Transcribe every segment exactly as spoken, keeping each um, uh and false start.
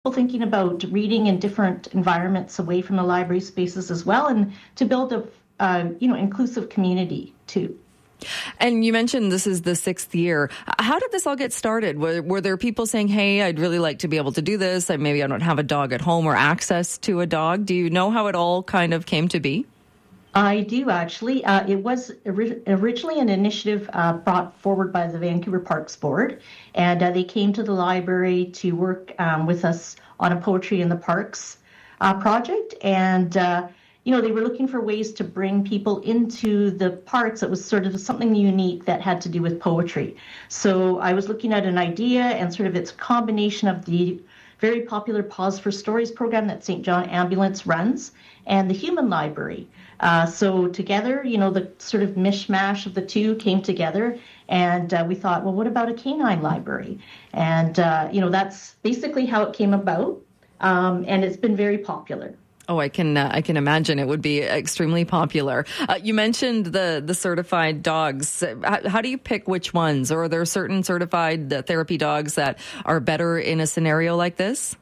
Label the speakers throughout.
Speaker 1: thinking about reading in different environments away from the library spaces as well, and to build a uh, you know inclusive community too.
Speaker 2: And you mentioned this is the sixth year. How did this all get started? Were, were there people saying, hey, I'd really like to be able to do this, I, maybe I don't have a dog at home or access to a dog? Do you know how it all kind of came to be?
Speaker 1: I do, actually. Uh, it was ori- originally an initiative uh, brought forward by the Vancouver Parks Board, and uh, they came to the library to work um, with us on a Poetry in the Parks uh, project. And, uh, you know, they were looking for ways to bring people into the parks that was sort of something unique that had to do with poetry. So I was looking at an idea, and sort of it's a combination of the very popular Pause for Stories program that Saint John Ambulance runs and the Human Library. Uh, so together, you know, the sort of mishmash of the two came together, and uh, we thought, well, what about a canine library? And, uh, you know, that's basically how it came about, um, and it's been very popular.
Speaker 2: Oh, I can uh, I can imagine it would be extremely popular. Uh, you mentioned the, the certified dogs. How, how do you pick which ones? Or are there certain certified uh, therapy dogs that are better in a scenario like this?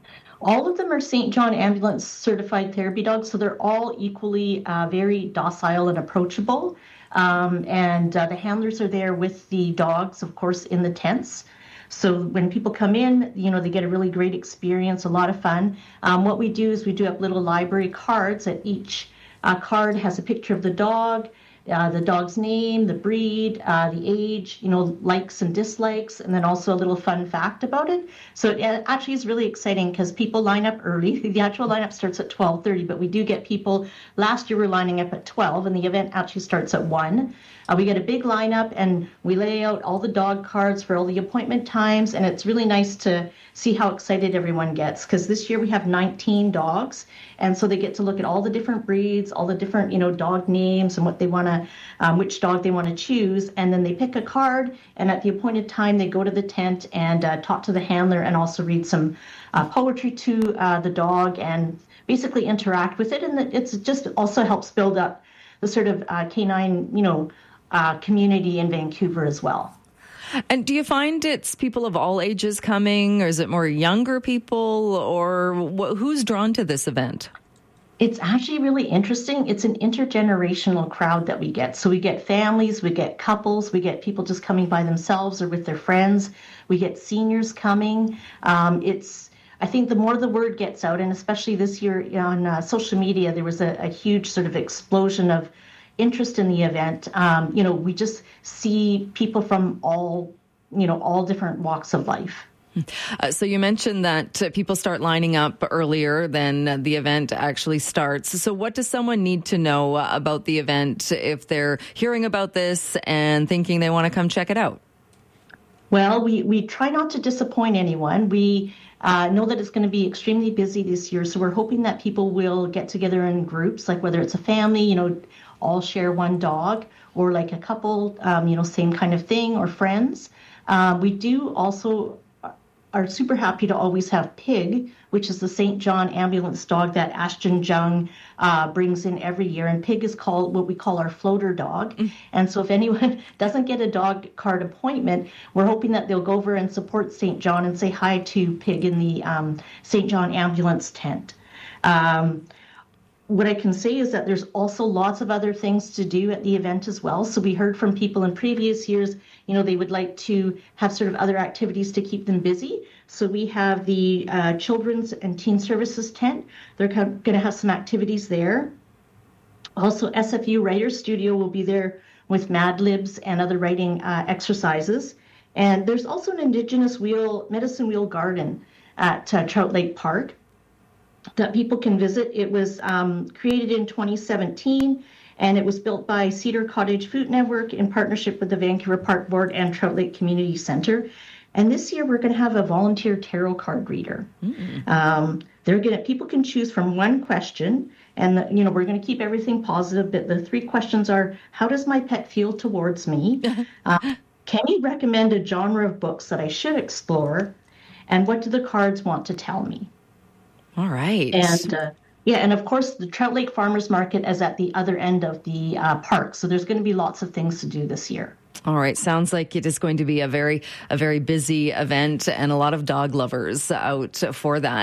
Speaker 1: All of them are Saint John Ambulance certified therapy dogs, so they're all equally uh, very docile and approachable. Um, and uh, the handlers are there with the dogs, of course, in the tents. So when people come in, you know, they get a really great experience, a lot of fun. Um, what we do is we do up little library cards, that each uh, card has a picture of the dog, Uh, the dog's name, the breed, uh, the age, you know, likes and dislikes, and then also a little fun fact about it. So it actually is really exciting because people line up early. The actual lineup starts at twelve thirty, but we do get people. Last year we were lining up at twelve, and the event actually starts at one. Uh, we get a big lineup, and we lay out all the dog cards for all the appointment times, and it's really nice to see how excited everyone gets, because this year we have nineteen dogs, and so they get to look at all the different breeds, all the different, you know, dog names and what they want to, um, which dog they want to choose, and then they pick a card, and at the appointed time they go to the tent and uh, talk to the handler and also read some uh, poetry to uh, the dog and basically interact with it, and it's just also helps build up the sort of uh, canine, you know, uh, community in Vancouver as well.
Speaker 2: And do you find it's people of all ages coming, or is it more younger people, or wh- who's drawn to this event?
Speaker 1: It's actually really interesting. It's an intergenerational crowd that we get. So we get families, we get couples, we get people just coming by themselves or with their friends. We get seniors coming. Um, it's, I think the more the word gets out, and especially this year on uh, social media, there was a, a huge sort of explosion of interest in the event. Um, you know, we just see people from all, you know, all different walks of life.
Speaker 2: Uh, so you mentioned that uh, people start lining up earlier than uh, the event actually starts. So what does someone need to know uh, about the event if they're hearing about this and thinking they want to come check it out?
Speaker 1: Well, we, we try not to disappoint anyone. We uh, know that it's going to be extremely busy this year, so we're hoping that people will get together in groups, like whether it's a family, you know, all share one dog, or like a couple, um, you know, same kind of thing, or friends. Uh, we do also are super happy to always have Pig, which is the Saint John Ambulance dog that Ashton Jung uh, brings in every year. And Pig is called what we call our floater dog. Mm. And so if anyone doesn't get a dog card appointment, we're hoping that they'll go over and support Saint John and say hi to Pig in the um, Saint John Ambulance tent. Um, What I can say is that there's also lots of other things to do at the event as well. So we heard from people in previous years, you know, they would like to have sort of other activities to keep them busy. So we have the uh, Children's and Teen Services tent. They're going to have some activities there. Also, S F U Writers Studio will be there with Mad Libs and other writing uh, exercises. And there's also an Indigenous wheel, medicine wheel garden at uh, Trout Lake Park that people can visit. It was um, created in twenty seventeen, and it was built by Cedar Cottage Food Network in partnership with the Vancouver Park Board and Trout Lake Community Centre. And this year we're going to have a volunteer tarot card reader. Mm-hmm. Um, they're going to, people can choose from one question, and the, you know, we're going to keep everything positive. But the three questions are: how does my pet feel towards me? uh, can you recommend a genre of books that I should explore? And what do the cards want to tell me?
Speaker 2: All right.
Speaker 1: And uh, yeah, and of course, the Trout Lake Farmers Market is at the other end of the uh, park. So there's going to be lots of things to do this year.
Speaker 2: All right. Sounds like it is going to be a very, a very busy event and a lot of dog lovers out for that.